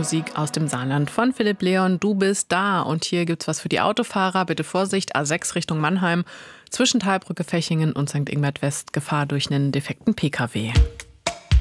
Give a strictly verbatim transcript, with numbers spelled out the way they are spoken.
Musik aus dem Saarland von Philipp Leon. Du bist da. Und hier gibt's was für die Autofahrer. Bitte Vorsicht, A sechs Richtung Mannheim. Zwischen Talbrücke, Fechingen und Sankt Ingbert West Gefahr durch einen defekten Pkw.